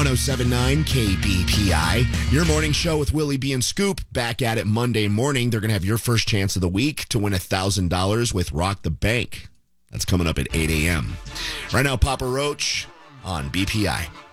1079 KBPI, your morning show with Willie B and Scoop. Back at it Monday morning. They're going to have your first chance of the week to win $1,000 with Rock the Bank. That's coming up at 8 a.m. Right now, Papa Roach on BPI.